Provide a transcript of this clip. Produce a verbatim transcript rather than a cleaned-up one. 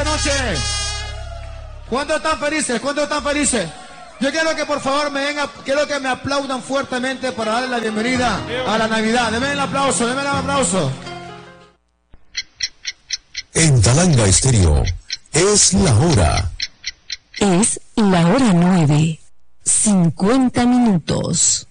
noche. ¿Cuántos están felices? ¿Cuántos están felices? Yo quiero que por favor me venga, quiero que me aplaudan fuertemente para darle la bienvenida a la Navidad. Denme el aplauso, denme el aplauso. En Talanga Estéreo es la hora. Es la hora nueve, cincuenta minutos.